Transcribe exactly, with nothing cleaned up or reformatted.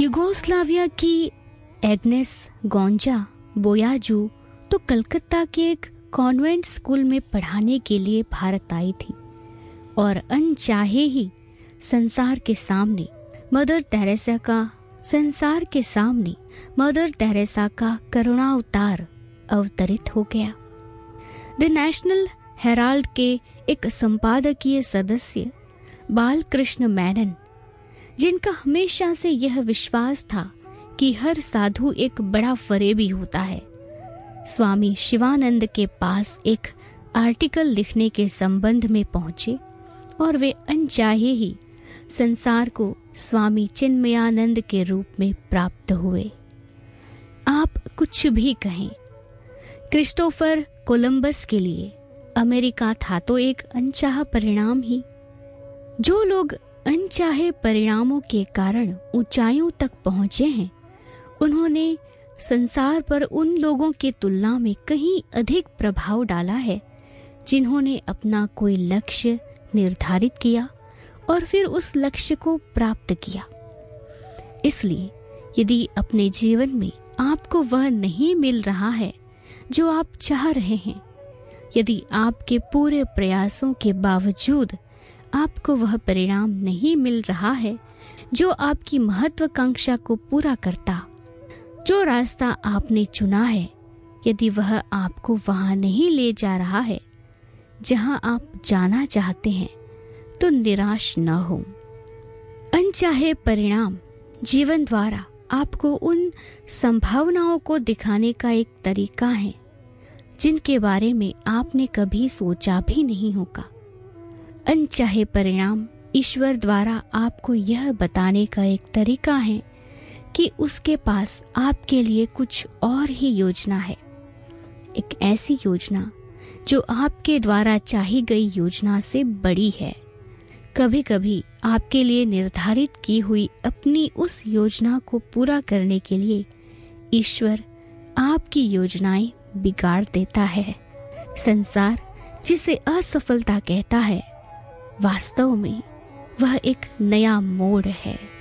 Yugoslavia की Agnes गोंजा बोयाजू तो कलकत्ता के एक कॉन्वेंट स्कूल में पढ़ाने के लिए भारत आई थी और अनचाहे ही संसार के सामने मदर तेरेसा का संसार के सामने मदर तेरेसा का करुणावतार अवतरित हो गया। द नेशनल हेराल्ड के एक संपादकीय सदस्य बालकृष्ण मेनन, जिनका हमेशा से यह विश्वास था कि हर साधु एक बड़ा फरेबी होता है, स्वामी शिवानंद के पास एक आर्टिकल लिखने के संबंध में पहुंचे और वे अनचाहे ही संसार को स्वामी चिन्मयानंद के रूप में प्राप्त हुए। आप कुछ भी कहें, क्रिस्टोफर कोलंबस के लिए अमेरिका था तो एक अनचाहा परिणाम ही। जो लोग अनचाहे परिणामों के कारण ऊंचाइयों तक पहुंचे हैं, उन्होंने संसार पर उन लोगों की तुलना में कहीं अधिक प्रभाव डाला है जिन्होंने अपना कोई लक्ष्य निर्धारित किया और फिर उस लक्ष्य को प्राप्त किया। इसलिए यदि अपने जीवन में आपको वह नहीं मिल रहा है जो आप चाह रहे हैं, यदि आपके पूरे प्रयासों के बावजूद आपको वह परिणाम नहीं मिल रहा है जो आपकी महत्वाकांक्षा को पूरा करता, जो रास्ता आपने चुना है, यदि वह आपको वहां नहीं ले जा रहा है जहां आप जाना चाहते हैं, तो निराश न हो। अनचाहे परिणाम जीवन द्वारा आपको उन संभावनाओं को दिखाने का एक तरीका है जिनके बारे में आपने कभी सोचा भी नहीं होगा। अनचाहे परिणाम ईश्वर द्वारा आपको यह बताने का एक तरीका है कि उसके पास आपके लिए कुछ और ही योजना है, एक ऐसी योजना जो आपके द्वारा चाही गई योजना से बड़ी है। कभी कभी आपके लिए निर्धारित की हुई अपनी उस योजना को पूरा करने के लिए ईश्वर आपकी योजनाएं बिगाड़ देता है। संसार जिसे असफलता कहता है, वास्तव में वह एक नया मोड़ है।